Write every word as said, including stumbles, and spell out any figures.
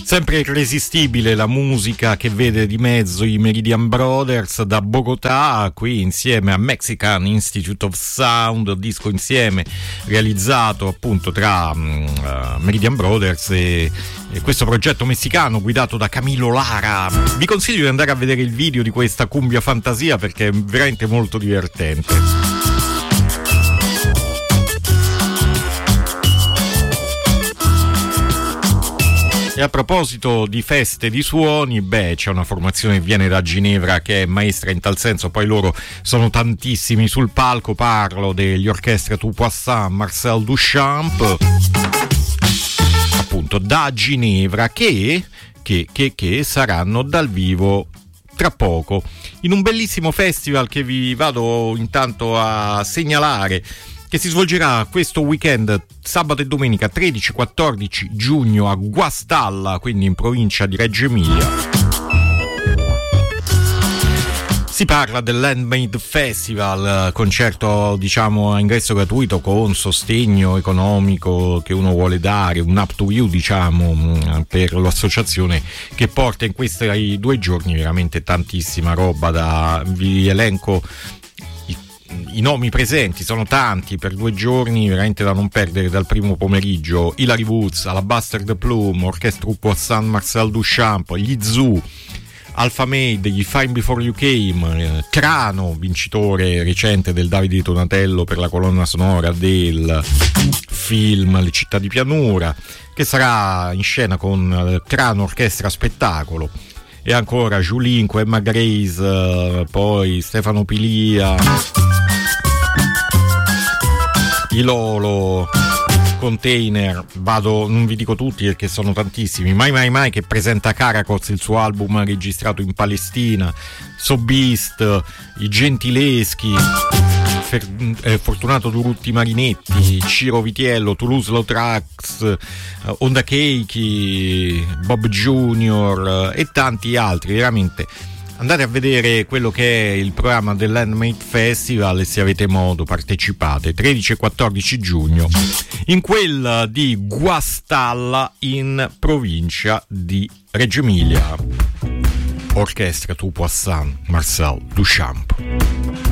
Sempre irresistibile la musica che vede di mezzo i Meridian Brothers da Bogotà, qui insieme a Mexican Institute of Sound, disco insieme realizzato appunto tra uh, Meridian Brothers e, e questo progetto messicano guidato da Camilo Lara. Vi consiglio di andare a vedere il video di questa cumbia fantasia perché è veramente molto divertente. E a proposito di feste di suoni, beh, c'è una formazione che viene da Ginevra che è maestra in tal senso, poi loro sono tantissimi sul palco, parlo degli Orchestre Tout Poisson Marcel Duchamp, appunto da Ginevra, che, che, che, che saranno dal vivo tra poco, in un bellissimo festival che vi vado intanto a segnalare, che si svolgerà questo weekend, sabato e domenica tredici quattordici giugno a Guastalla, quindi in provincia di Reggio Emilia. Si parla dell'Handmade Festival, concerto diciamo a ingresso gratuito con sostegno economico che uno vuole dare, un up to you diciamo per l'associazione che porta in questi due giorni veramente tantissima roba. Da vi elenco i nomi presenti, sono tanti per due giorni, veramente da non perdere. Dal primo pomeriggio Hilary Woods, Alabaster the Plume, Orchestra Poisson Marcel Duchamp, gli Zoo, Alpha Made, gli Fine Before You Came, Crano, vincitore recente del Davide di Donatello per la colonna sonora del film Le città di pianura, che sarà in scena con Crano Orchestra Spettacolo. E ancora Giulinco, Emma Grace, poi Stefano Pilia, i Lolo, Container, vado, non vi dico tutti perché sono tantissimi. Mai Mai Mai che presenta Caracos, il suo album registrato in Palestina, So Beast, i Gentileschi, Fer, eh, Fortunato Durutti Marinetti, Ciro Vitiello, Toulouse Lautrec, eh, Onda Cakey, Bob Junior eh, e tanti altri. Veramente andate a vedere quello che è il programma dell'Handmade Festival e se avete modo partecipate. Tredici e quattordici giugno in quella di Guastalla in provincia di Reggio Emilia. Orchestra Tout Poisson Marcel Duchamp.